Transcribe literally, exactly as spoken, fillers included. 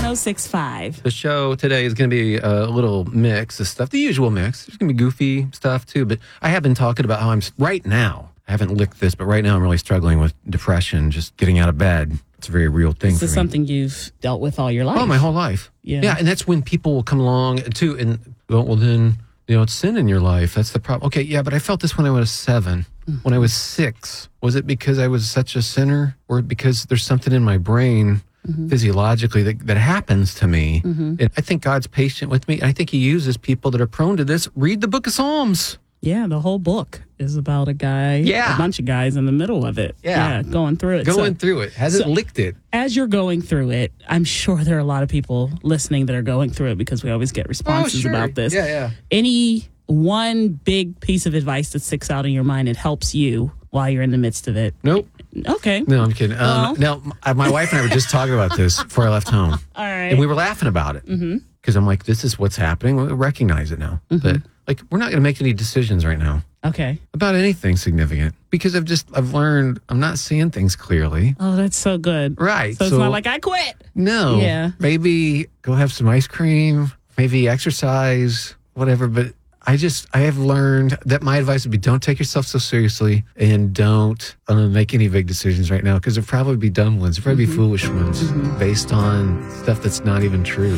oh six five. The show today is going to be a little mix of stuff, the usual mix. There's going to be goofy stuff too, but I have been talking about how I'm, right now, I haven't licked this, but right now I'm really struggling with depression, just getting out of bed. It's a very real thing This for is me. something you've dealt with all your life. Oh, my whole life. Yeah. Yeah, and that's when people will come along too, and well, well then, you know, it's sin in your life. That's the problem. Okay, yeah, but I felt this when I was seven. Mm-hmm. When I was six. Was it because I was such a sinner, or because there's something in my brain mm-hmm. physiologically that, that happens to me? Mm-hmm. And I think God's patient with me. I think he uses people that are prone to this. Read the book of Psalms. Yeah, the whole book is about a guy, yeah. a bunch of guys in the middle of it. Yeah. yeah going through it. Going so, through it. Hasn't so licked it. As you're going through it, I'm sure there are a lot of people listening that are going through it because we always get responses oh, sure. about this. Yeah, yeah. Any one big piece of advice that sticks out in your mind, it helps you while you're in the midst of it? Nope. Okay. No, I'm kidding. Um, well. Now, my wife and I were just talking about this before I left home. All right. And we were laughing about it. Because mm-hmm. I'm like, this is what's happening. We recognize it now. Mm-hmm. But like, we're not going to make any decisions right now. Okay. About anything significant. Because I've just, I've learned I'm not seeing things clearly. Oh, that's so good. Right. So, so it's not like I quit. No. Yeah. Maybe go have some ice cream, maybe exercise, whatever. But I just, I have learned that my advice would be don't take yourself so seriously and don't uh, make any big decisions right now, because there'll probably be dumb ones, there'll probably mm-hmm. be foolish ones mm-hmm. based on stuff that's not even true.